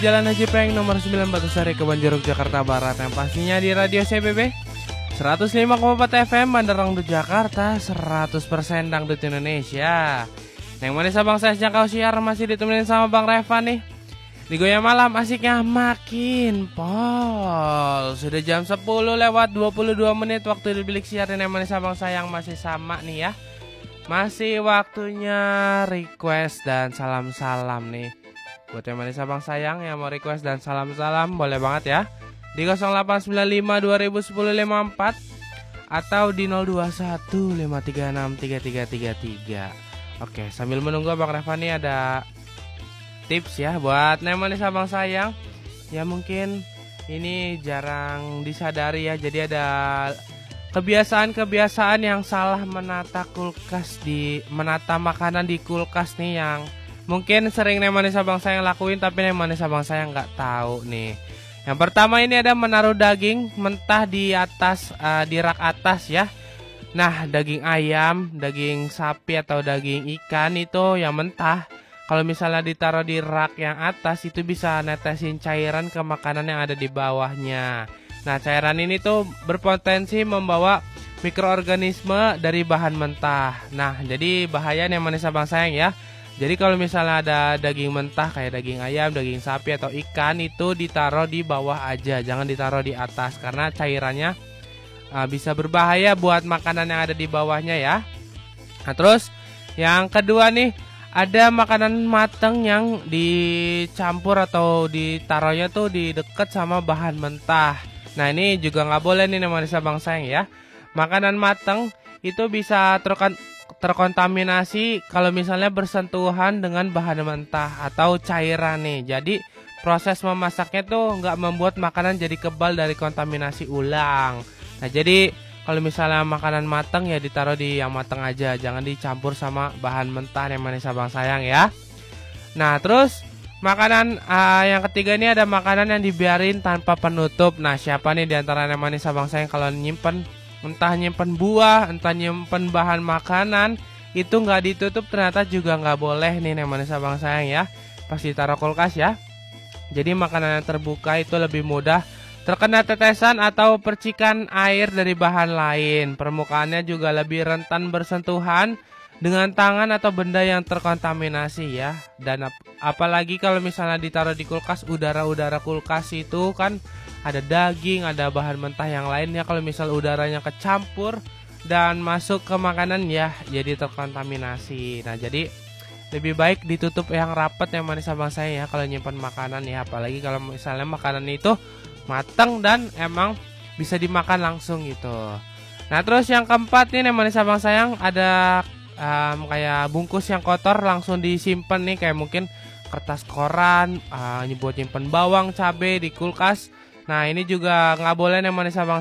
Jalan Haji Peng nomor 9 Batusari, Kebon Jeruk, Jakarta Barat. Yang pastinya di radio CBB 105,4 FM Bandar Dangdut Jakarta, 100% Dangdut Indonesia. Yang manis abang saya sejak kau siar masih ditemenin sama Bang Reva nih. Di Goyang Malam asiknya makin pol. Sudah jam 10 lewat 22 menit waktu di bilik siar. Yang manis abang sayang masih sama nih ya. Masih waktunya request dan salam-salam nih. Buat yang manis abang sayang yang mau request dan salam-salam boleh banget ya. Di 0895 2010 54 atau di 021 536 3333. Oke, sambil menunggu Bang Reva nih ada tips ya buat yang manis abang sayang. Ya mungkin ini jarang disadari ya. Jadi ada kebiasaan-kebiasaan yang salah menata makanan di kulkas nih yang mungkin sering nih manis abang sayang lakuin tapi nih manis abang sayang nggak tahu nih. Yang pertama ini ada menaruh daging mentah di atas di rak atas ya. Nah, daging ayam, daging sapi atau daging ikan itu yang mentah, kalau misalnya ditaruh di rak yang atas itu bisa netesin cairan ke makanan yang ada di bawahnya. Nah, cairan ini tuh berpotensi membawa mikroorganisme dari bahan mentah. Nah, jadi bahaya nih manis abang sayang ya. Jadi kalau misalnya ada daging mentah kayak daging ayam, daging sapi atau ikan itu ditaruh di bawah aja, jangan ditaruh di atas karena cairannya bisa berbahaya buat makanan yang ada di bawahnya ya. Nah, terus yang kedua nih ada makanan matang yang dicampur atau ditaruhnya tuh di dekat sama bahan mentah. Nah, ini juga nggak boleh nih manis abang sayang ya. Makanan matang itu bisa terkontaminasi kalau misalnya bersentuhan dengan bahan mentah atau cairan nih. Jadi proses memasaknya tuh nggak membuat makanan jadi kebal dari kontaminasi ulang. Nah, jadi kalau misalnya makanan matang ya ditaruh di yang matang aja, jangan dicampur sama bahan mentah yang manis abang sayang ya. Nah, terus makanan yang ketiga ini ada makanan yang dibiarin tanpa penutup. Nah, siapa nih diantara yang manis abang sayang kalau nyimpen entah nyimpen buah, entah nyimpen bahan makanan itu nggak ditutup ternyata juga nggak boleh nih yang manis abang sayang ya. Pasti taruh kulkas ya. Jadi makanan yang terbuka itu lebih mudah terkena tetesan atau percikan air dari bahan lain. Permukaannya juga lebih rentan bersentuhan dengan tangan atau benda yang terkontaminasi ya. Dan apalagi kalau misalnya ditaruh di kulkas, udara-udara kulkas itu kan ada daging, ada bahan mentah yang lainnya. Kalau misal udaranya kecampur dan masuk ke makanan ya jadi terkontaminasi. Nah, jadi lebih baik ditutup yang rapat yang manis abang saya ya kalau nyimpan makanan ya. Apalagi kalau misalnya makanan itu matang dan emang bisa dimakan langsung gitu. Nah, terus yang keempat nih yang manis abang sayang ada kayak bungkus yang kotor langsung disimpan nih, kayak mungkin kertas koran buat nyimpen bawang, cabai di kulkas. Nah, ini juga nggak boleh yang manis abang